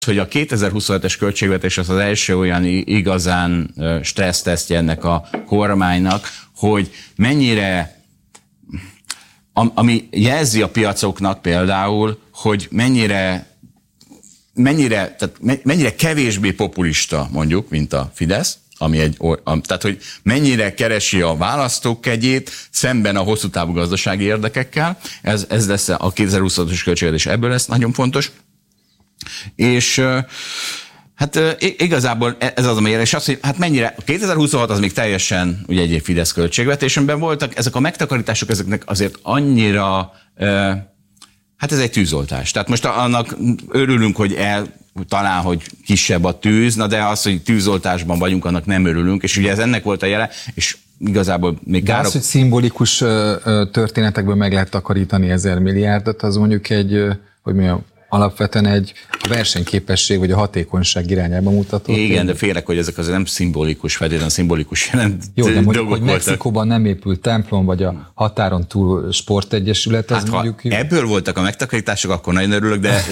hogy a 2027-es költségvetés az első olyan igazán stressztesztje ennek a kormánynak, hogy mennyire, ami jelzi a piacoknak például, hogy mennyire kevésbé populista mondjuk, mint a Fidesz, tehát, hogy mennyire keresi a választók kegyét szemben a hosszú távú gazdasági érdekekkel. Ez lesz a 2026-os költségvetés, ebből lesz nagyon fontos. És hát igazából ez az, ami érdekes, az, hogy hát mennyire, a 2026 az még teljesen ugye egy Fidesz költségvetésben voltak, ezek a megtakarítások, ezeknek azért annyira, hát ez egy tűzoltás. Tehát most annak örülünk, hogy talán, hogy kisebb a tűz, de az, hogy tűzoltásban vagyunk, annak nem örülünk, és ugye ez ennek volt a jele, és igazából még de az, hogy szimbolikus történetekből meg lehet takarítani 1000 milliárdot, az mondjuk alapvetően egy versenyképesség vagy a hatékonyság irányába mutató. Igen, de félek, hogy ezek azért nem szimbolikus, feltétlenül szimbolikus jelent. Jó, de mondjuk, hogy Mexikóban nem épült templom, vagy a határon túl sportegyesület, az mondjuk... Ebből voltak a megtakarítások, akkor nagyon örülök, de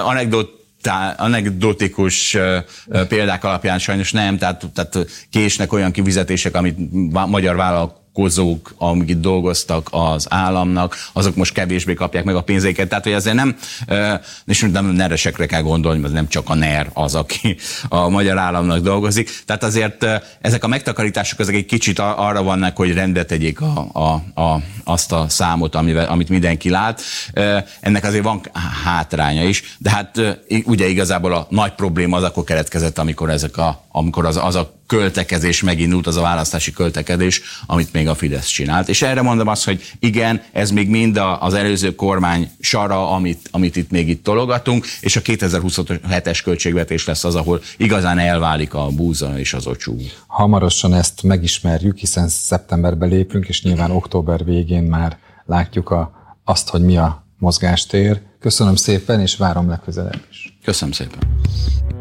anekdotikus példák alapján sajnos nem, tehát késnek olyan kifizetések, amit magyar vállalkozók, amik itt dolgoztak az államnak, azok most kevésbé kapják meg a pénzeiket. Tehát, hogy azért nem, és nem neresekre kell gondolni, mert nem csak a NER az, aki a magyar államnak dolgozik. Tehát azért ezek a megtakarítások ezek egy kicsit arra vannak, hogy rendbe tegyék azt a számot, amit mindenki lát. Ennek azért van hátránya is, de hát ugye igazából a nagy probléma az akkor keletkezett, amikor az a költekezés megindult, az a választási költekezés, amit még a Fidesz csinált. És erre mondom azt, hogy igen, ez még mind az előző kormány sara, amit itt tologatunk, és a 2027-es költségvetés lesz az, ahol igazán elválik a búza és az ocsú. Hamarosan ezt megismerjük, hiszen szeptemberben lépünk, és nyilván október végén már látjuk azt, hogy mi a mozgástér. Köszönöm szépen, és várom legközelebb is. Köszönöm szépen.